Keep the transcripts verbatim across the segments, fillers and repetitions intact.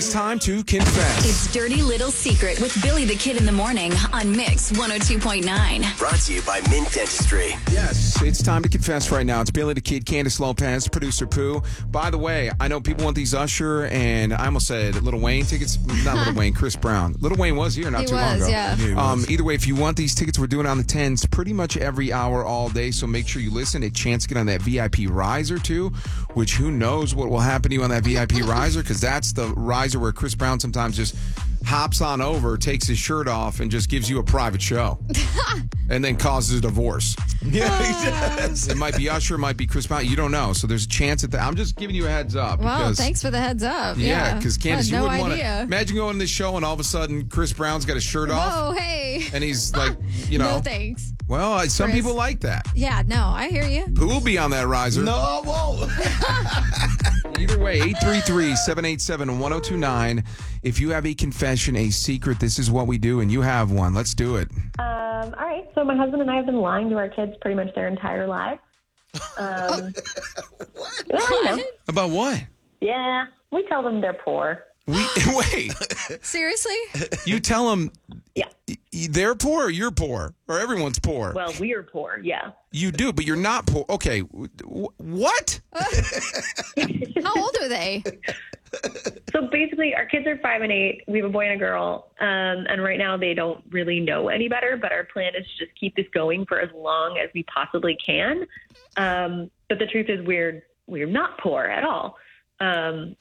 is time to confess. It's Dirty Little Secret with Billy the Kid in the morning on Mix one oh two point nine. Brought to you by Mint Dentistry. Yes, it's time to confess right now. It's Billy the Kid, Candace Lopez, producer Pooh. By the way, I know people want these Usher and I almost said Lil Wayne tickets. Not Lil Wayne, Chris Brown. Lil Wayne was here not he too was, long ago. Yeah. Yeah, um, either way, if you want these tickets, we're doing it on the tens pretty much every hour all day. So make sure you listen. A chance to get on that V I P riser too, which who knows what will happen to you on that V I P riser, because that's the riser where Chris Brown sometimes just hops on over, takes his shirt off, and just gives you a private show. And then causes a divorce. Yeah, he does. It might be Usher, it might be Chris Brown. You don't know. So there's a chance at that. I'm just giving you a heads up. Well, because, thanks for the heads up. Yeah, because yeah. Candace, you no wouldn't want to idea. imagine going to this show and all of a sudden Chris Brown's got his shirt off. Oh, hey. And he's like, you know. No thanks. Well, uh, some Chris. people like that. Yeah, no, I hear you. Who will be on that riser? No, I won't. Either way, eight three three, seven eight seven, one oh two nine. If you have a confession, a secret, this is what we do, and you have one. Let's do it. Um, all right. So my husband and I have been lying to our kids pretty much their entire lives. Um, What? well, you know, About what? yeah, we tell them they're poor. We Wait, Seriously? you tell them Yeah. they're poor or you're poor? Or everyone's poor? Well, we are poor. Yeah. You do, but you're not poor. Okay, w- w- what? How old are they? So basically, our kids are five and eight. We have a boy and a girl. Um, and right now, they don't really know any better. But our plan is to just keep this going for as long as we possibly can. Um, but the truth is, we're we're not poor at all. Um,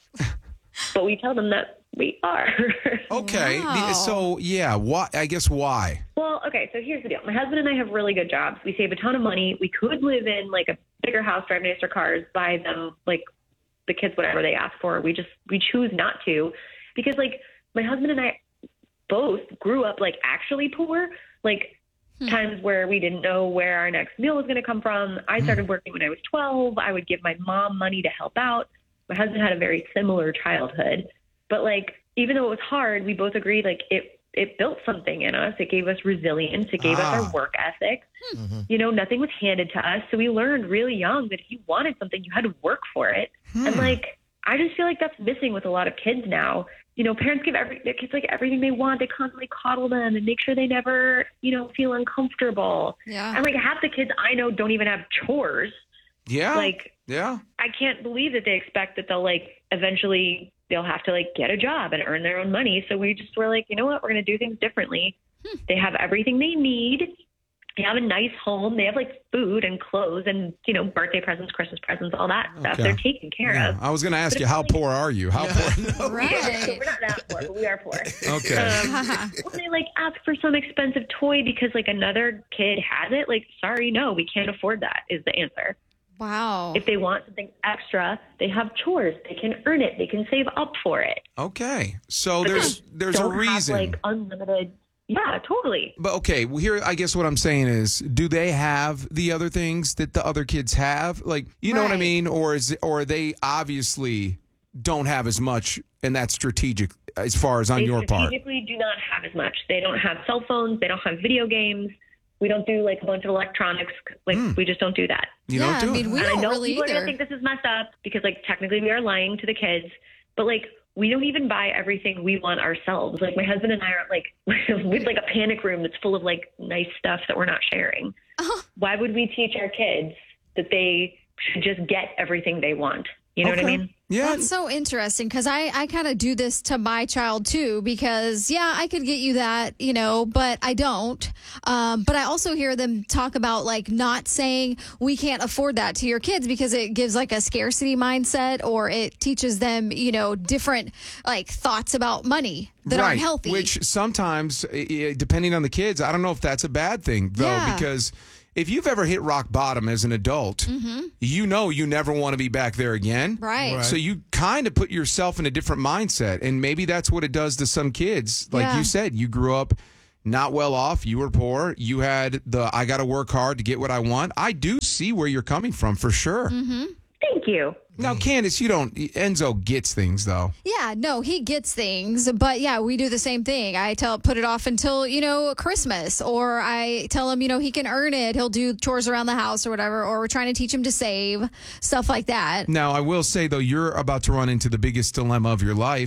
but we tell them that we are. Okay, Wow. the- so yeah, why? I guess why? Well, okay, so here's the deal. My husband and I have really good jobs. We save a ton of money. We could live in like a bigger house, drive nicer cars, buy them like the kids whatever they ask for. We just we choose not to because like my husband and I both grew up like actually poor, like hmm. times where we didn't know where our next meal was going to come from. I started working when I was twelve. I would give my mom money to help out. My husband had a very similar childhood, but like even though it was hard, we both agreed like it it built something in us. It gave us resilience. It gave Ah. us our work ethic. Mm-hmm. You know, nothing was handed to us. So we learned really young that if you wanted something, you had to work for it. Hmm. And like, I just feel like that's missing with a lot of kids now. You know, parents give every their kids like everything they want. They constantly coddle them and make sure they never, you know, feel uncomfortable. Yeah. And like half the kids I know don't even have chores. Yeah, Like, yeah. I can't believe that they expect that they'll like eventually they'll have to like get a job and earn their own money. So we just were like, you know what, we're going to do things differently. Hmm. They have everything they need. They have a nice home. They have like food and clothes and, you know, birthday presents, Christmas presents, all that stuff. Okay. They're taken care Yeah. of. I was going to ask But you, it's how like- poor are you? How poor? Right. Yeah, so we're not that poor, but we are poor. Okay. Um, when they like ask for some expensive toy because like another kid has it, like, sorry, no, we can't afford that is the answer. Wow. If they want something extra, they have chores. They can earn it. They can save up for it. Okay. So But there's they there's a don't reason. Have, like unlimited. Yeah, totally. But okay, well here I guess what I'm saying is, do they have the other things that the other kids have? Like, you know what I Right. mean? Or is or they obviously don't have as much, and that's strategic as far as on They your part. strategically do not have as much. They don't have cell phones. They don't have video games. We don't do like a bunch of electronics. Like Hmm. we just don't do that. You yeah, don't do I mean, it. we And I don't know really people are either. gonna think this is messed up because like technically we are lying to the kids, but like we don't even buy everything we want ourselves. Like my husband and I are like we have like a panic room that's full of like nice stuff that we're not sharing. Oh. Why would we teach our kids that they should just get everything they want? You know what I Okay. mean? Yeah. That's so interesting because I, I kind of do this to my child too because, yeah, I could get you that, you know, but I don't. Um, but I also hear them talk about like not saying we can't afford that to your kids because it gives like a scarcity mindset or it teaches them, you know, different like thoughts about money that right. aren't healthy. Which sometimes, eh, depending on the kids, I don't know if that's a bad thing, though, Yeah. because if you've ever hit rock bottom as an adult, you know you never want to be back there again. Right. Right. So you kind of put yourself in a different mindset. And maybe that's what it does to some kids. Like Yeah. you said, you grew up not well off. You were poor. You had the, I got to work hard to get what I want. I do see where you're coming from for sure. Thank you. Now, Candace, you don't, Enzo gets things though. Yeah, no, he gets things, but yeah, we do the same thing. I tell put it off until, you know, Christmas, or I tell him, you know, he can earn it. He'll do chores around the house or whatever, or we're trying to teach him to save, stuff like that. Now, I will say though, you're about to run into the biggest dilemma of your life.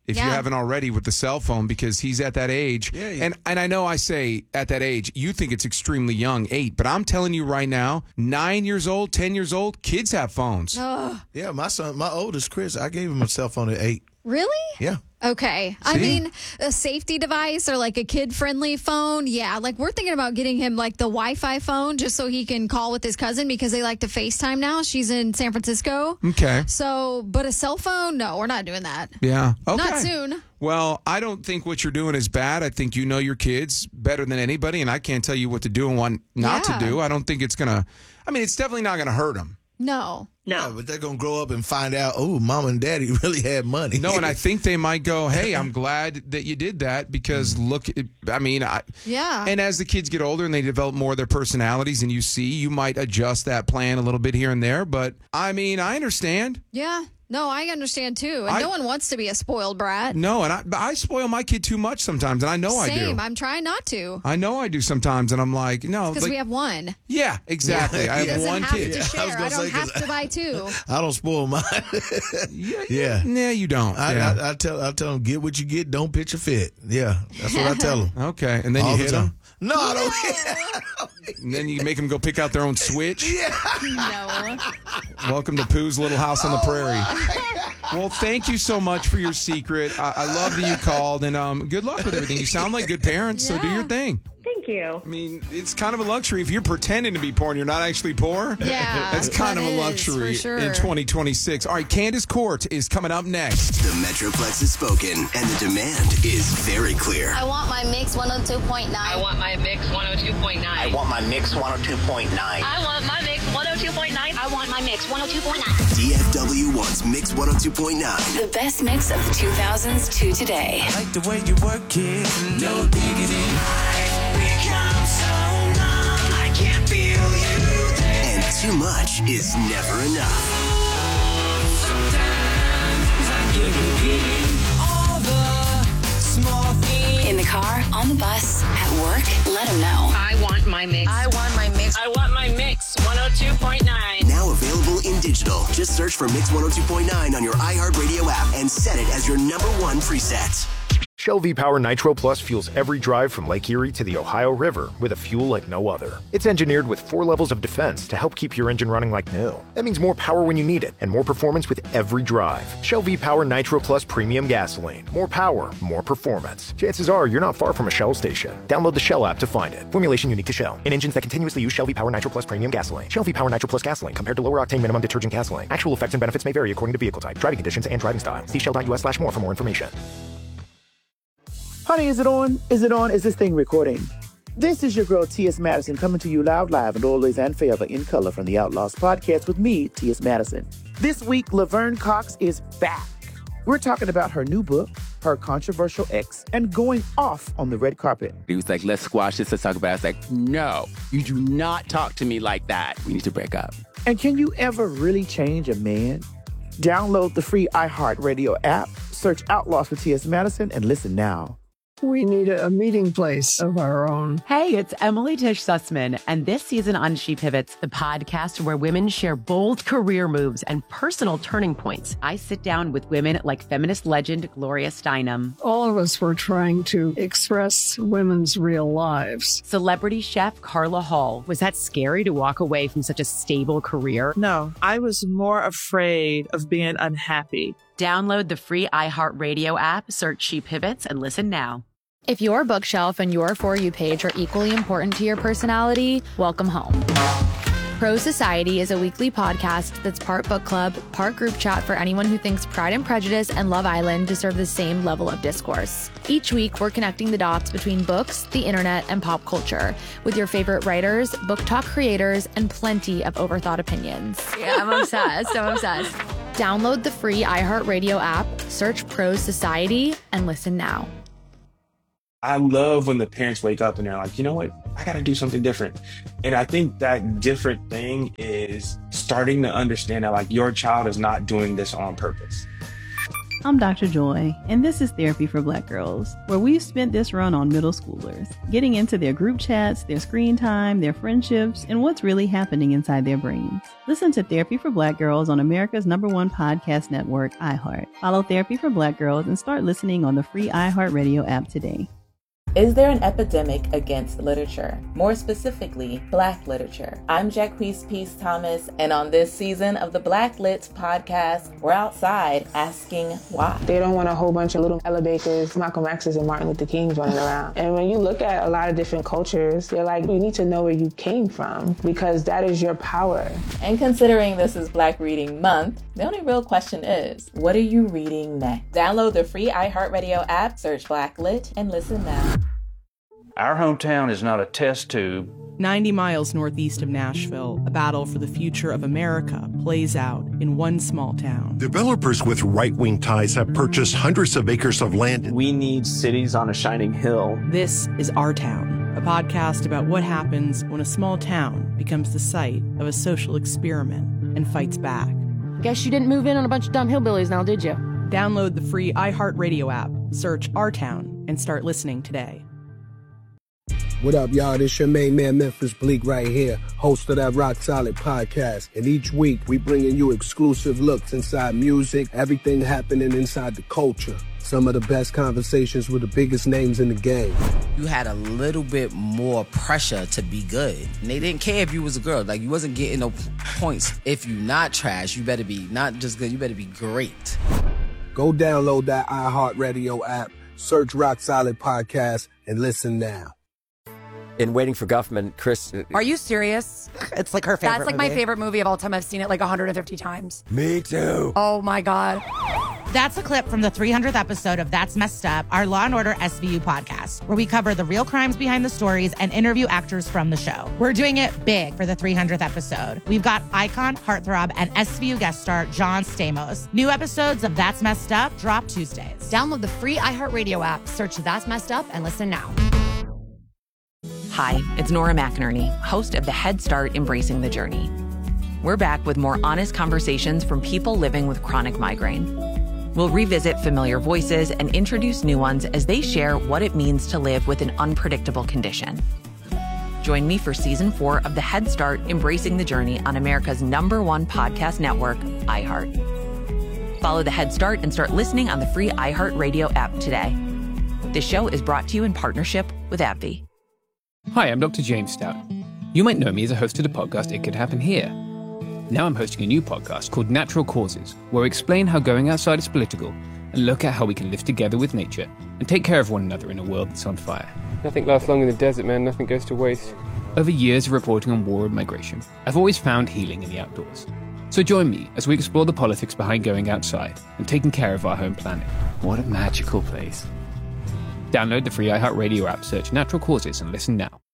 if you Yeah. haven't already with the cell phone, because he's at that age. Yeah, yeah. And and I know I say at that age, you think it's extremely young, eight, but I'm telling you right now, nine years old, ten years old, kids have phones. Yeah, my son, my oldest, Chris, I gave him a cell phone at eight. Really? Yeah. Okay. I See? mean, a safety device or like a kid friendly phone. Yeah. Like we're thinking about getting him like the Wi Fi phone just so he can call with his cousin because they like to FaceTime now. She's in San Francisco. Okay. So, but a cell phone? No, we're not doing that. Yeah. Okay. Not soon. Well, I don't think what you're doing is bad. I think you know your kids better than anybody, and I can't tell you what to do and what not Yeah. to do. I don't think it's going to, I mean, it's definitely not going to hurt them. No. Yeah, No. but they're going to grow up and find out, oh, mom and daddy really had money. No, and I think they might go, hey, I'm glad that you did that because look, I mean, I, Yeah. and as the kids get older and they develop more of their personalities and you see, you might adjust that plan a little bit here and there. But I mean, I understand. Yeah. No, I understand too. And I- no one wants to be a spoiled brat. No, and I, but I spoil my kid too much sometimes, and I know I do. Same. I'm trying not to. I know I do sometimes, and I'm like, no. Because like- we have one. yeah, exactly. I He have doesn't one have kid. to Yeah, I was share. gonna I, don't say, 'cause have to buy two. I don't spoil mine. Yeah, Yeah. Nah, you don't. I, yeah. I, I tell I tell them, get what you get, don't pitch a fit. Yeah, that's what I tell them. Okay, and then All you the hit time. them, No, I don't. and then you make them go pick out their own Switch. No. Welcome to Pooh's Little House on the Prairie. Well, thank you so much for your secret. I, I love that you called, and um, good luck with everything. You sound like good parents, so do Yeah. your thing. Thank you. I mean, it's kind of a luxury if you're pretending to be poor and you're not actually poor. Yeah, That's kind that of a is, luxury for sure. in twenty twenty-six. All right, Candace Court is coming up next. The Metroplex has spoken, and the demand is very clear. I want my mix one oh two point nine. I want my mix one oh two point nine. I want my mix one oh two point nine. I want my mix one oh two point nine. I want my mix one oh two point nine. D F W wants Mix one oh two point nine. The best mix of the two thousands to today. Like the way you work it, no diggity. Become so numb, I can't feel you there. And too much is never enough. Sometimes I give in all the small things. In the car, on the bus, at work, let them know. I want my mix. I want my mix. I want my mix one oh two point nine. Now available in digital. Just search for Mix one oh two point nine on your iHeartRadio app and set it as your number one preset. Shell V-Power Nitro Plus fuels every drive from Lake Erie to the Ohio River with a fuel like no other. It's engineered with four levels of defense to help keep your engine running like new. That means more power when you need it and more performance with every drive. Shell V-Power Nitro Plus Premium Gasoline. More power, more performance. Chances are you're not far from a Shell station. Download the Shell app to find it. Formulation unique to Shell. In engines that continuously use Shell V-Power Nitro Plus Premium Gasoline. Shell V-Power Nitro Plus Gasoline compared to lower octane minimum detergent gasoline. Actual effects and benefits may vary according to vehicle type, driving conditions, and driving style. See shell.us slash more for more information. Honey, is it on? Is it on? Is this thing recording? This is your girl, T S. Madison, coming to you loud, live, and always and forever in color from the Outlaws podcast with me, T S. Madison. This week, Laverne Cox is back. We're talking about her new book, her controversial ex, and going off on the red carpet. He was like, let's squash this, let's talk about it. I was like, no, you do not talk to me like that. We need to break up. And can you ever really change a man? Download the free iHeartRadio app, search Outlaws with T S. Madison, and listen now. We need a, a meeting place of our own. Hey, it's Emily Tish Sussman, and this season on She Pivots, the podcast where women share bold career moves and personal turning points. I sit down with women like feminist legend Gloria Steinem. All of us were trying to express women's real lives. Celebrity chef Carla Hall. Was that scary to walk away from such a stable career? No, I was more afraid of being unhappy. Download the free iHeartRadio app, search She Pivots, and listen now. If your bookshelf and your For You page are equally important to your personality, welcome home. Pro Society is a weekly podcast that's part book club, part group chat for anyone who thinks Pride and Prejudice and Love Island deserve the same level of discourse. Each week, we're connecting the dots between books, the internet, and pop culture with your favorite writers, book talk creators, and plenty of overthought opinions. Yeah, I'm obsessed. I'm obsessed. Download the free iHeartRadio app, search Pro Society, and listen now. I love when the parents wake up and they're like, you know what, I got to do something different. And I think that different thing is starting to understand that like your child is not doing this on purpose. I'm Doctor Joy, and this is Therapy for Black Girls, where we've spent this run on middle schoolers, getting into their group chats, their screen time, their friendships, and what's really happening inside their brains. Listen to Therapy for Black Girls on America's number one podcast network, iHeart. Follow Therapy for Black Girls and start listening on the free iHeartRadio app today. Is there an epidemic against literature? More specifically, Black literature. I'm Jacquees Peace Thomas, and on this season of the Black Lit podcast, we're outside asking why. They don't want a whole bunch of little elevators, Malcolm X's and Martin Luther King's running around. And when you look at a lot of different cultures, they're like, you need to know where you came from, because that is your power. And considering this is Black Reading Month, the only real question is, what are you reading next? Download the free iHeartRadio app, search Black Lit, and listen now. Our hometown is not a test tube. ninety miles northeast of Nashville, a battle for the future of America plays out in one small town. Developers with right-wing ties have purchased hundreds of acres of land. We need cities on a shining hill. This is Our Town, a podcast about what happens when a small town becomes the site of a social experiment and fights back. Guess you didn't move in on a bunch of dumb hillbillies now, did you? Download the free iHeartRadio app, search Our Town, and start listening today. What up, y'all? This your main man, Memphis Bleak, right here, host of that Rock Solid podcast. And each week, we bringing you exclusive looks inside music, everything happening inside the culture. Some of the best conversations with the biggest names in the game. You had a little bit more pressure to be good. And they didn't care if you was a girl. Like, you wasn't getting no points. If you not trash, you better be not just good, you better be great. Go download that iHeartRadio app, search Rock Solid Podcast, and listen now. In Waiting for Guffman, Chris... Are you serious? It's like her favorite That's like movie. my favorite movie of all time. I've seen it like one hundred fifty times. Me too. Oh my God. That's a clip from the three hundredth episode of That's Messed Up, our Law and Order S V U podcast, where we cover the real crimes behind the stories and interview actors from the show. We're doing it big for the three hundredth episode. We've got icon, heartthrob, and S V U guest star John Stamos. New episodes of That's Messed Up drop Tuesdays. Download the free iHeartRadio app, search That's Messed Up, and listen now. Hi, it's Nora McInerney, host of the Head Start Embracing the Journey. We're back with more honest conversations from people living with chronic migraine. We'll revisit familiar voices and introduce new ones as they share what it means to live with an unpredictable condition. Join me for season four of the Head Start Embracing the Journey on America's number one podcast network, iHeart. Follow the Head Start and start listening on the free iHeartRadio app today. This show is brought to you in partnership with AbbVie. Hi, I'm Doctor James Stout. You might know me as a host of the podcast It Could Happen Here. Now I'm hosting a new podcast called Natural Causes, where I explain how going outside is political and look at how we can live together with nature and take care of one another in a world that's on fire. Nothing lasts long in the desert, man. Nothing goes to waste. Over years of reporting on war and migration, I've always found healing in the outdoors. So join me as we explore the politics behind going outside and taking care of our home planet. What a magical place. Download the free iHeartRadio app, search Natural Causes, and listen now.